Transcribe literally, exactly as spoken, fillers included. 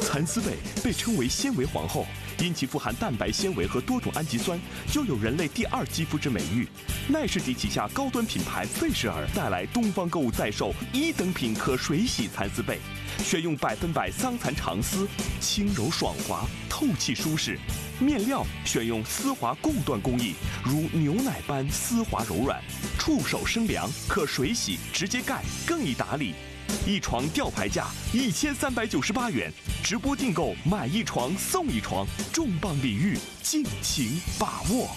蚕丝被被称为纤维皇后，因其富含蛋白纤维和多种氨基酸，就有人类第二肌肤之美誉。奈士迪旗下高端品牌费舍尔带来东方购物在售一等品可水洗蚕丝被，选用百分百桑蚕长丝，轻柔爽滑，透气舒适。面料选用丝滑供缎工艺，如牛奶般丝滑柔软，触手生凉，可水洗直接盖，更易打理。一床吊牌价一千三百九十八元，直播订购买一床送一床，重磅礼遇，尽情把握。